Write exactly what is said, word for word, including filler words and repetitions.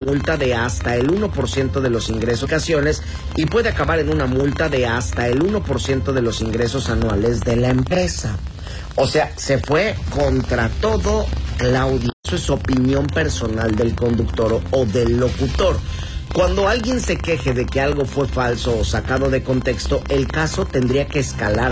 multa de hasta el uno por ciento de los ingresos ocasiones y puede acabar en una multa de hasta el uno por ciento de los ingresos anuales de la empresa. O sea, se fue contra todo Claudia. Eso es opinión personal del conductor o, o del locutor. Cuando alguien se queje de que algo fue falso o sacado de contexto, el caso tendría que escalar